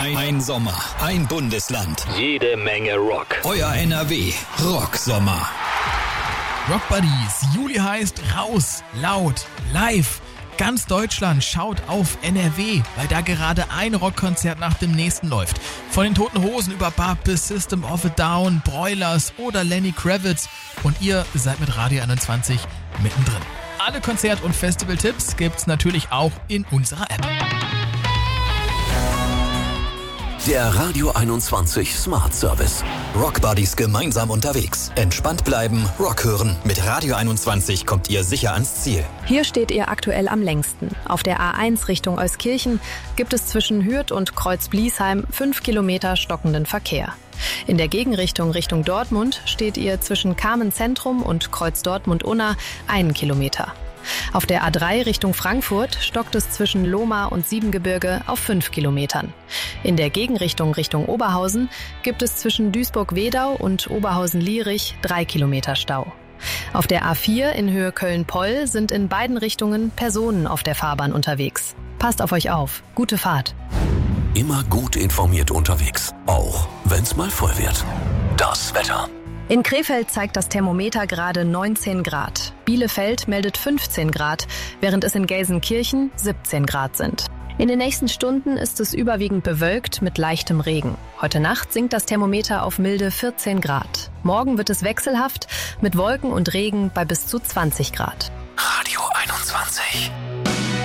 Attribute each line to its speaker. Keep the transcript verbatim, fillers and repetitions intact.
Speaker 1: Ein, ein Sommer, ein Bundesland.
Speaker 2: Jede Menge Rock.
Speaker 1: Euer N R W Rocksommer.
Speaker 3: Rock Buddies, Juli heißt raus, laut, live. Ganz Deutschland schaut auf N R W, weil da gerade ein Rockkonzert nach dem nächsten läuft. Von den Toten Hosen über Bab bis System of a Down, Broilers oder Lenny Kravitz. Und ihr seid mit Radio einundzwanzig mittendrin. Alle Konzert- und Festival-Tipps gibt's natürlich auch in unserer App.
Speaker 4: Der Radio einundzwanzig Smart Service.
Speaker 1: Rock Buddies gemeinsam unterwegs. Entspannt bleiben, Rock hören. Mit Radio einundzwanzig kommt ihr sicher ans Ziel.
Speaker 5: Hier steht ihr aktuell am längsten. Auf der A eins Richtung Euskirchen gibt es zwischen Hürth und Kreuz-Bliesheim fünf Kilometer stockenden Verkehr. In der Gegenrichtung Richtung Dortmund steht ihr zwischen Kamen Zentrum und Kreuz Dortmund-Unna einen Kilometer. Auf der A drei Richtung Frankfurt stockt es zwischen Lohmar und Siebengebirge auf fünf Kilometern. In der Gegenrichtung Richtung Oberhausen gibt es zwischen Duisburg-Wedau und Oberhausen-Lierich drei Kilometer Stau. Auf der A vier in Höhe Köln-Poll sind in beiden Richtungen Personen auf der Fahrbahn unterwegs. Passt auf euch auf. Gute Fahrt.
Speaker 4: Immer gut informiert unterwegs, auch wenn's mal voll wird. Das Wetter.
Speaker 5: In Krefeld zeigt das Thermometer gerade neunzehn Grad. Bielefeld meldet fünfzehn Grad, während es in Gelsenkirchen siebzehn Grad sind. In den nächsten Stunden ist es überwiegend bewölkt mit leichtem Regen. Heute Nacht sinkt das Thermometer auf milde vierzehn Grad. Morgen wird es wechselhaft mit Wolken und Regen bei bis zu zwanzig Grad.